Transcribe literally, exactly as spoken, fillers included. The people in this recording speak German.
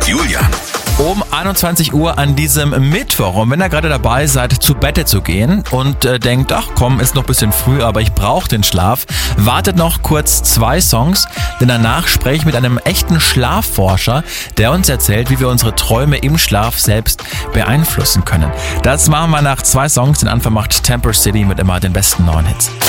Julian. Um einundzwanzig Uhr an diesem Mittwoch. Und wenn ihr gerade dabei seid, zu Bette zu gehen und äh, denkt, ach komm, ist noch ein bisschen früh, aber ich brauche den Schlaf, wartet noch kurz zwei Songs, denn danach spreche ich mit einem echten Schlafforscher, der uns erzählt, wie wir unsere Träume im Schlaf selbst beeinflussen können. Das machen wir nach zwei Songs. Den Anfang macht Temper City mit immer den besten neuen Hits.